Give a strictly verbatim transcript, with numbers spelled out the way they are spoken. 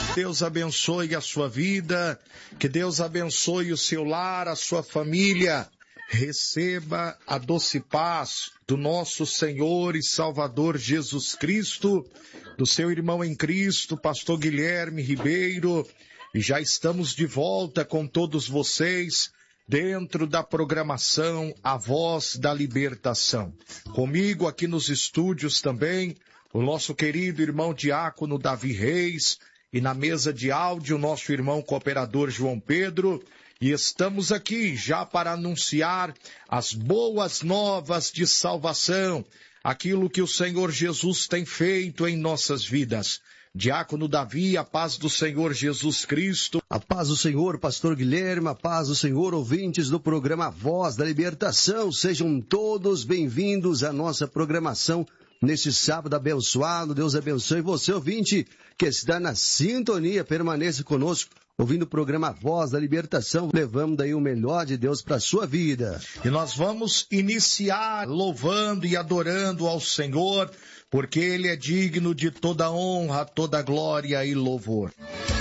Deus abençoe a sua vida, que Deus abençoe o seu lar, a sua família. Receba a doce paz do nosso Senhor e Salvador Jesus Cristo, do seu irmão em Cristo, pastor Guilherme Ribeiro, e já estamos de volta com todos vocês dentro da programação A Voz da Libertação. Comigo aqui nos estúdios também, o nosso querido irmão diácono Davi Reis, e na mesa de áudio, nosso irmão cooperador João Pedro, e estamos aqui já para anunciar as boas novas de salvação, aquilo que o Senhor Jesus tem feito em nossas vidas. Diácono Davi, a paz do Senhor Jesus Cristo. A paz do Senhor, pastor Guilherme, a paz do Senhor, ouvintes do programa Voz da Libertação. Sejam todos bem-vindos à nossa programação neste sábado abençoado. Deus abençoe você, ouvinte, que está na sintonia. Permaneça conosco, ouvindo o programa Voz da Libertação, levando daí o melhor de Deus para a sua vida. E nós vamos iniciar louvando e adorando ao Senhor, porque Ele é digno de toda honra, toda glória e louvor.